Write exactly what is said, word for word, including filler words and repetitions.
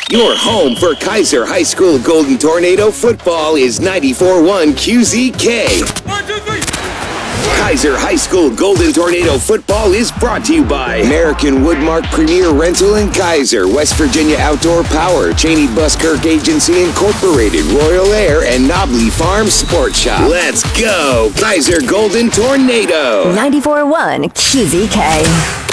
Your home for Kaiser High School Golden Tornado football is ninety-four point one Q Z K. One, two, three. Kaiser High School Golden Tornado football is brought to you by American Woodmark Premier Rental in Kaiser, West Virginia Outdoor Power, Cheney Buskirk Agency Incorporated, Royal Air, and Nobley Farm Sports Shop. Let's go, Kaiser Golden Tornado! ninety-four point one Q Z K.